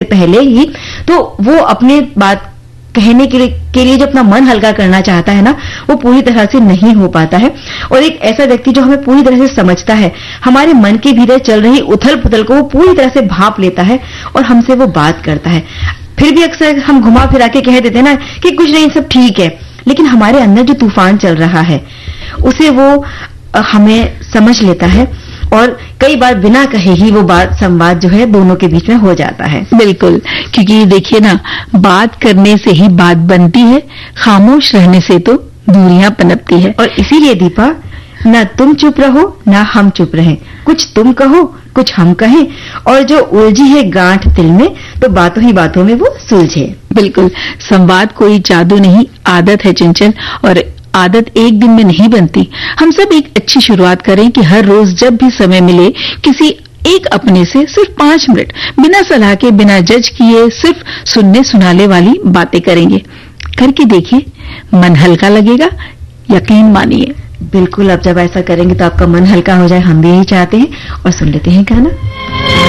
पहले ही, तो वो अपने बात कहने के लिए जो अपना मन हल्का करना चाहता है ना, वो पूरी तरह से नहीं हो पाता है। और एक ऐसा व्यक्ति जो हमें पूरी तरह से समझता है, हमारे मन के भीतर चल रही उथल पुथल को वो पूरी तरह से भांप लेता है और हमसे वो बात करता है। फिर भी अक्सर हम घुमा फिरा के कह देते हैं ना कि कुछ नहीं, सब ठीक है, लेकिन हमारे अंदर जो तूफान चल रहा है उसे वो हमें समझ लेता है और कई बार बिना कहे ही वो संवाद जो है दोनों के बीच में हो जाता है। बिल्कुल, क्योंकि देखिए ना, बात करने से ही बात बनती है, खामोश रहने से तो दूरियां पनपती है। और इसीलिए दीपा, ना तुम चुप रहो ना हम चुप रहें, कुछ तुम कहो कुछ हम कहें, और जो उलझी है गांठ दिल में तो बातों ही बातों में वो सुलझे। बिल्कुल, संवाद कोई जादू नहीं, आदत है चंचल, और आदत एक दिन में नहीं बनती। हम सब एक अच्छी शुरुआत करें कि हर रोज जब भी समय मिले किसी एक अपने से सिर्फ 5 मिनट बिना सलाह के, बिना जज किए, सिर्फ सुनने सुनाने वाली बातें करेंगे। करके देखिए, मन हल्का लगेगा, यकीन मानिए। बिल्कुल, अब जब ऐसा करेंगे तो आपका मन हल्का हो जाए, हम भी यही चाहते हैं। और सुन लेते हैं गाना।